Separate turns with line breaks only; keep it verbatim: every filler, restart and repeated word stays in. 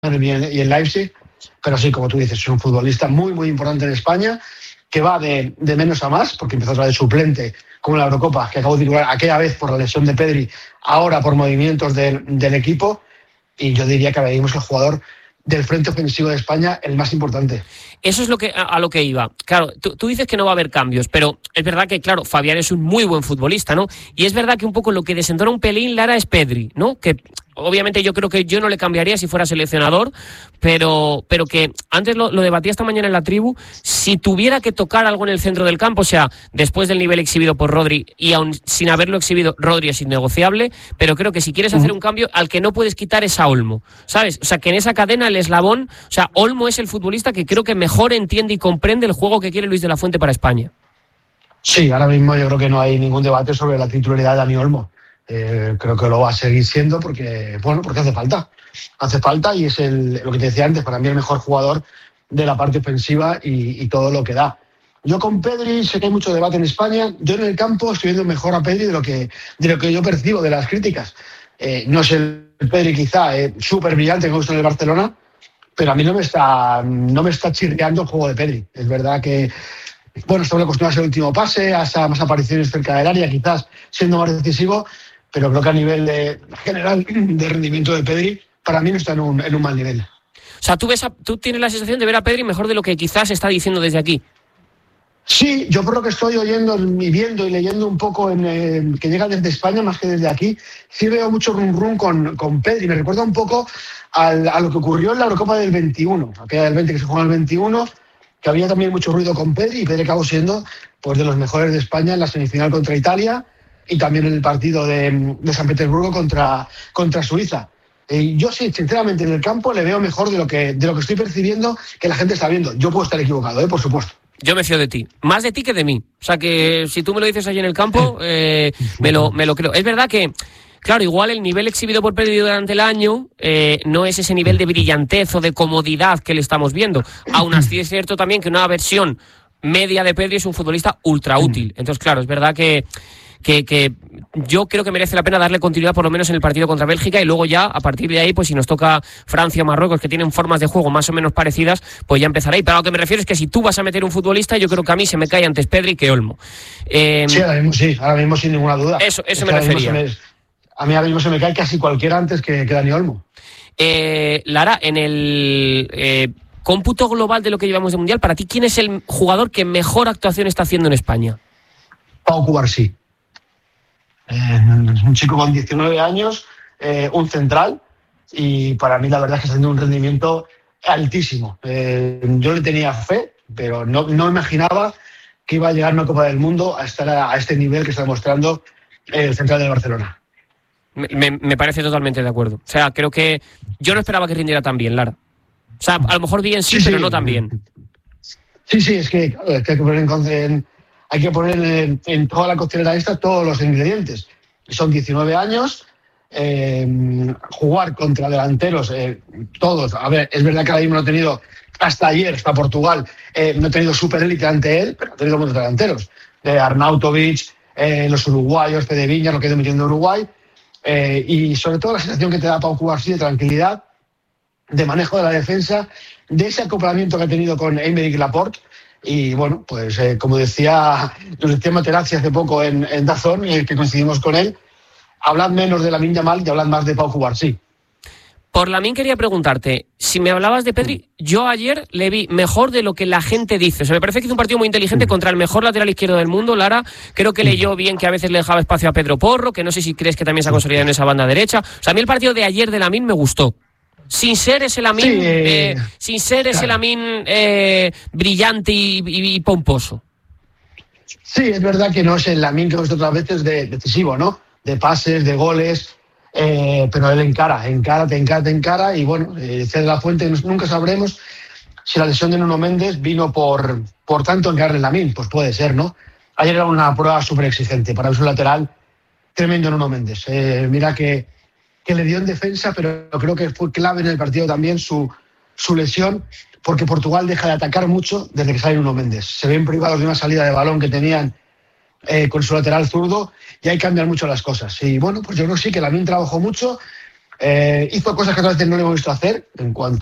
y el Leipzig, pero sí, como tú dices, es un futbolista muy, muy importante en España, que va de, de menos a más, porque empezó a traer de suplente, como en la Eurocopa, que acabó de titular aquella vez por la lesión de Pedri, ahora por movimientos del, del equipo, y yo diría que ahora mismo es el jugador del frente ofensivo de España el más importante.
Eso es lo que, a, a lo que iba. Claro, tú, tú dices que no va a haber cambios, pero es verdad que, claro, Fabián es un muy buen futbolista, ¿no? Y es verdad que un poco lo que desentona un pelín, Lara, es Pedri, ¿no? Que obviamente yo creo que yo no le cambiaría si fuera seleccionador, pero, pero que antes lo, lo debatía esta mañana en la tribu, si tuviera que tocar algo en el centro del campo, o sea, después del nivel exhibido por Rodri, y aún sin haberlo exhibido, Rodri es innegociable, pero creo que si quieres hacer un cambio, al que no puedes quitar es a Olmo, ¿sabes? O sea, que en esa cadena el eslabón, o sea, Olmo es el futbolista que creo que mejor entiende y comprende el juego que quiere Luis de la Fuente para España.
Sí, ahora mismo yo creo que no hay ningún debate sobre la titularidad de Dani Olmo. Eh, creo que lo va a seguir siendo porque, bueno, porque hace falta. Hace falta y es el, lo que te decía antes, para mí el mejor jugador de la parte ofensiva y, y todo lo que da. Yo con Pedri sé que hay mucho debate en España. Yo en el campo estoy viendo mejor a Pedri de lo que, de lo que yo percibo de las críticas. Eh, no es el Pedri quizá eh, súper brillante que gusta en el Barcelona, pero a mí no me está, no me está chirriando el juego de Pedri. Es verdad que, bueno, estamos acostumbrados al último pase, a esas más apariciones cerca del área, quizás siendo más decisivo, pero creo que a nivel de, general de rendimiento de Pedri, para mí no está en un, en un mal nivel.
O sea, ¿tú, ves a, tú tienes la sensación de ver a Pedri mejor de lo que quizás se está diciendo desde aquí.
Sí, yo por lo que estoy oyendo y viendo y leyendo un poco en, eh, que llega desde España más que desde aquí, sí veo mucho rum rum con, con Pedri. Me recuerda un poco al, a lo que ocurrió en la Eurocopa del veintiuno, aquella del veinte que se jugó en el veintiuno, que había también mucho ruido con Pedri, y Pedri acabó siendo pues, de los mejores de España en la semifinal contra Italia y también en el partido de, de San Petersburgo contra, contra Suiza. Eh, yo sí, sinceramente, en el campo le veo mejor de lo, que, de lo que estoy percibiendo que la gente está viendo. Yo puedo estar equivocado, ¿eh? Por supuesto.
Yo me fío de ti, más de ti que de mí. O sea que si tú me lo dices allí en el campo, eh, me, lo, me lo creo. Es verdad que, claro, igual el nivel exhibido por Pedri durante el año eh, no es ese nivel de brillantez o de comodidad que le estamos viendo. Aún así es cierto también que una versión media de Pedri es un futbolista ultra útil. Entonces, claro, es verdad que... Que, que yo creo que merece la pena darle continuidad por lo menos en el partido contra Bélgica, y luego ya a partir de ahí, pues si nos toca Francia o Marruecos, que tienen formas de juego más o menos parecidas, pues ya empezará ahí. Pero a lo que me refiero es que si tú vas a meter un futbolista, yo creo que a mí se me cae antes Pedri que Olmo.
Eh, sí, ahora mismo sí, ahora mismo sin ninguna duda.
Eso, eso me refería.
Me, a mí ahora mismo se me cae casi cualquiera antes que, que Dani Olmo.
Eh, Lara, en el... Eh, cómputo global de lo que llevamos de Mundial, para ti, ¿quién es el jugador que mejor actuación está haciendo en España?
Pau Cubarsí. Eh, un chico con diecinueve años, eh, un central, y para mí la verdad es que está teniendo un rendimiento altísimo. Eh, yo le tenía fe, pero no, no imaginaba que iba a llegar a una Copa del Mundo a estar a, a este nivel que está demostrando el central del Barcelona.
Me, me parece totalmente de acuerdo. O sea, creo que yo no esperaba que rindiera tan bien, Lara. O sea, a lo mejor bien sí, sí pero sí. no tan bien.
Sí, sí, es que, claro, es que hay que poner en, en hay que poner en, en toda la costelera esta todos los ingredientes. Son diecinueve años, eh, jugar contra delanteros, eh, todos. A ver, es verdad que ahora mismo no he tenido, hasta ayer, hasta Portugal, eh, no he tenido superélite ante él, pero he tenido muchos delanteros. Eh, Arnautovic, eh, los uruguayos, Fede Viñas, lo que he ido metiendo en Uruguay. Eh, y sobre todo la sensación que te da Pau Cubarsí de tranquilidad, de manejo de la defensa, de ese acoplamiento que ha tenido con Aymeric Laporte. Y bueno, pues eh, como decía, nos decía Materazzi hace poco en, en DAZN, eh, que coincidimos con él, hablad menos de Lamine Yamal y hablad más de Pau Cubarsí.
Por Lamine quería preguntarte, si me hablabas de Pedri, yo ayer le vi mejor de lo que la gente dice. O sea, me parece que hizo un partido muy inteligente contra el mejor lateral izquierdo del mundo, Lara. Creo que leyó bien que a veces le dejaba espacio a Pedro Porro, que no sé si crees que también se ha consolidado en esa banda derecha. O sea, a mí el partido de ayer de Lamine me gustó. Sin ser ese Lamine, sí, eh, sin ser ese claro. Lamine eh, brillante y, y, y pomposo.
Sí, es verdad que no es el Lamine que hemos visto otras veces de decisivo, ¿no? De pases, de goles, eh, pero él encara, encara, te encara, te encara, y bueno, eh, decía de la Fuente, nunca sabremos si la lesión de Nuno Méndez vino por, por tanto encararle el Lamine, pues puede ser, ¿no? Ayer era una prueba súper exigente, para un lateral tremendo Nuno Méndez. Eh, mira que que le dio en defensa, pero creo que fue clave en el partido también su, su lesión, porque Portugal deja de atacar mucho desde que sale Nuno Méndez. Se ven privados de una salida de balón que tenían eh, con su lateral zurdo, y ahí cambian mucho las cosas. Y bueno, pues yo creo que sí, que Lamine trabajó mucho, Eh, hizo cosas que otras veces no le hemos visto hacer en cuanto